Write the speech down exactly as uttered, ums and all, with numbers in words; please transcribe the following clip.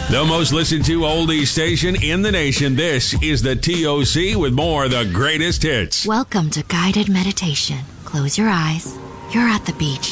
The most listened to oldies station in the nation. This is the T O C with more of the greatest hits. Welcome to guided meditation. Close your eyes. You're at the beach.